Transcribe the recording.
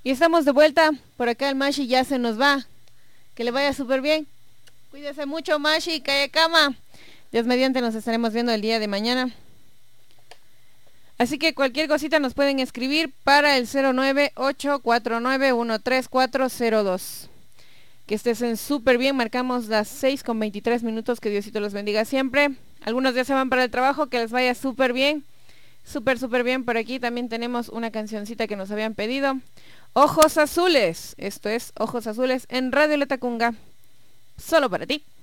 Y estamos de vuelta. Por acá el Mashi ya se nos va. Que le vaya súper bien. Cuídese mucho, Mashi, calle cama. Dios mediante nos estaremos viendo el día de mañana. Así que cualquier cosita nos pueden escribir para el 09849134002. Que estén súper bien. Marcamos las 6:23. Que Diosito los bendiga siempre. Algunos ya se van para el trabajo. Que les vaya súper bien. Súper bien. Por aquí también tenemos una cancioncita que nos habían pedido. Ojos Azules. Esto es Ojos Azules en Radio Latacunga. Solo para ti.